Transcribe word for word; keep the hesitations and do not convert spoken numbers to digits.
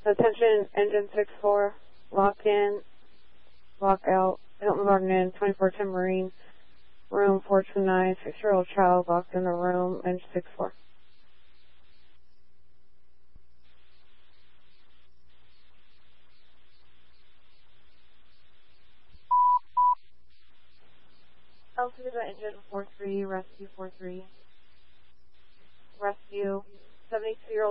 Attention, engine six four, lock in, lock out, Hilton Garden Inn, twenty-four ten Marine, room four two nine, six-year-old child locked in the room, engine six four. Altitude engine four three, rescue four three, rescue, seventy-two-year-old